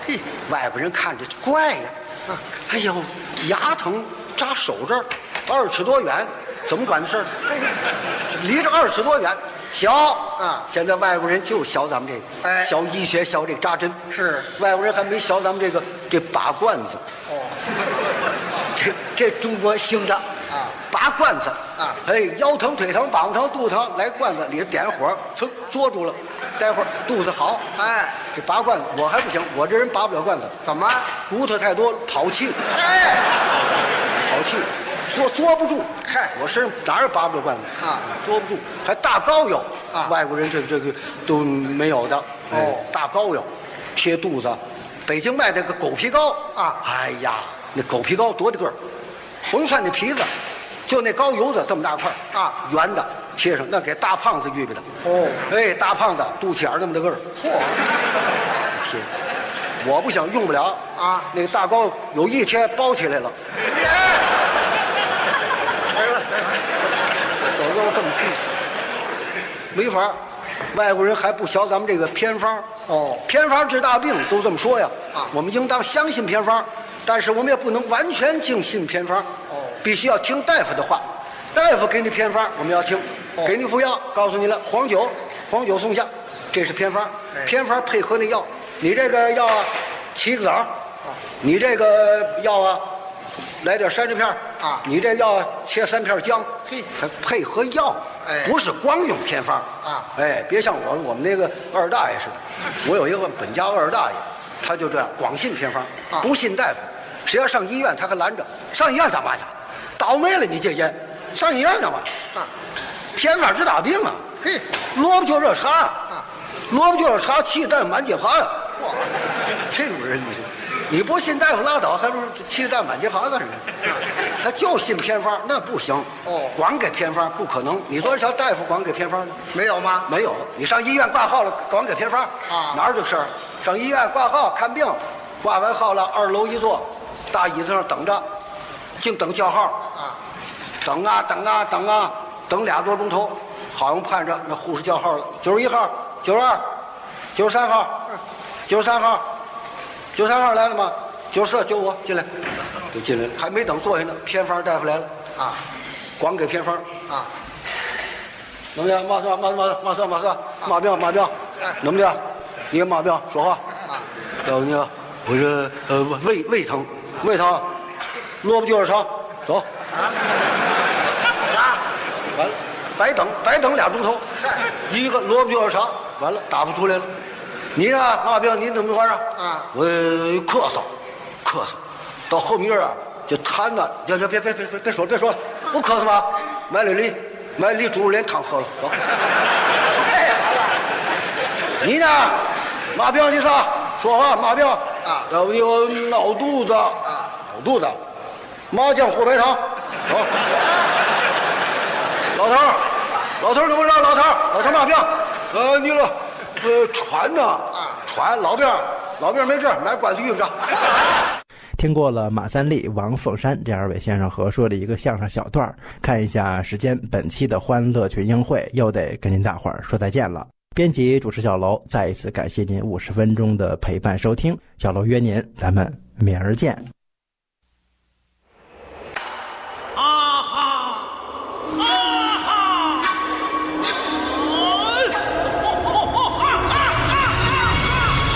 嘿， 外国人看着怪呀，哎呦，牙疼扎手这儿，2尺多远，怎么管的事儿？离着2尺多远，小啊现在外国人就学咱们这个， 哎学医学，学这个扎针。 是外国人还没学咱们这拔罐子。 哦， 这中国兴的啊， 拔罐子啊哎，腰疼、腿疼、膀子疼、肚子疼，来罐子里点火，噌嘬住了，待会儿肚子好。 哎， 这拔罐子我还不行，我这人拔不了罐子， 怎么？ 骨头太多，跑气， 哎， 跑气，嘬不住。 嗨我身上哪儿也拔不了罐子啊， 嘬不住，还大膏药啊外国人这个都没有的。 哦大膏药贴肚子，北京卖那个狗皮膏啊哎呀，那狗皮膏多大个儿，甭算那皮子，就那膏油子这么大块儿啊， 圆的贴上，那给大胖子预备的。 哦， 哎，大胖子肚脐眼儿那么大个儿， 嚯， 贴。我不想用不了啊那个大膏有一天包起来了，手给我这么细，没法儿。外国人还不学咱们这个偏方哦偏方治大病都这么说呀。 啊我们应当相信偏方，但是我们也不能完全尽信偏方。 哦必须要听大夫的话，大夫给你偏方我们要听， 哦给你服药，告诉你了黄酒送下，这是偏方。 哎偏方配合那药，你这个药啊7个枣，你这个药啊来点山楂片啊你这药切3片姜， 嘿它配合药， 哎不是光用偏方啊哎，别像我们那个二大爷似的，我有一个本家二大爷，他就这样光信偏方， 啊不信大夫，谁要上医院他还拦着，上医院干嘛去？倒霉了你戒烟，上医院干嘛？ 啊， 偏方治大病啊， 嘿， 萝卜就热茶啊， 萝卜就热茶，气蛋满街爬呀， 嚯， 这种人你不信大夫拉倒，还不是气蛋满街爬干什么？他就信偏方，那不行。 哦光给偏方不可能。你多少大夫光给偏方呢？ 没有吗？ 没有，你上医院挂号了，光给偏方啊哪有这事儿？上医院挂号看病，挂完号了，2楼一坐，大椅子上等着，净等叫号， 啊， 等啊等啊等啊，等2多钟头，好像盼着那护士叫号了，91号、92、93号、93号、93号来了吗？94、95进来，就进来了，还没等坐下呢，偏方大夫来了， 啊， 光给偏方。 啊， 怎么的？马上，马病，怎么的？你有毛病，说话。 啊， 要不你，我这胃疼，萝卜就热茶，走。完了，白等2钟头，一个萝卜就热茶，完了打不出来了。你呢？马病，你怎么回事啊我咳嗽，到后面啊就痰呐，别说了，不咳嗽吗？买梨猪肉连汤喝了，走。你呢？马病你啥？说话，马病啊要不你我闹肚子麻酱和白糖，走。老头怎么着？老头马病，你了，喘呐，喘老病没治，买关子预备着。 听过了马三立、王凤山这2位先生合说的一个相声小段，看一下时间，本期的欢乐群英会又得跟您大伙儿说再见了。编辑主持小楼，再一次感谢您50分钟的陪伴收听，小楼约您，咱们明儿见。